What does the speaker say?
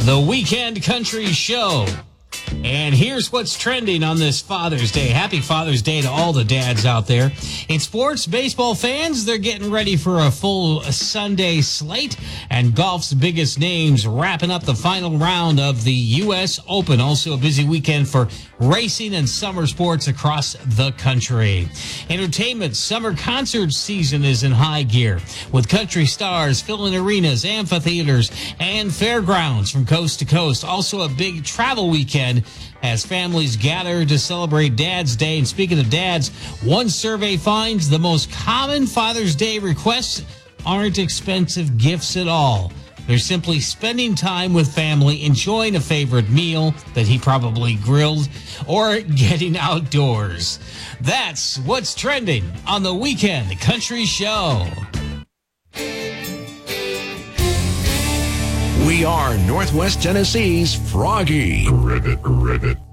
the Weekend Country Show. And here's what's trending on this Father's Day. Happy Father's Day to all the dads out there. In sports, baseball fans, they're getting ready for a full Sunday slate. And golf's biggest names wrapping up the final round of the U.S. Open. Also a busy weekend for racing and summer sports across the country. Entertainment, summer concert season is in high gear, with country stars filling arenas, amphitheaters, and fairgrounds from coast to coast. Also a big travel weekend as families gather to celebrate Dad's Day. And speaking of dads, one survey finds the most common Father's Day requests aren't expensive gifts at all. They're simply spending time with family, enjoying a favorite meal that he probably grilled, or getting outdoors. That's what's trending on the Weekend Country Show. We are Northwest Tennessee's Froggy. Ribbit.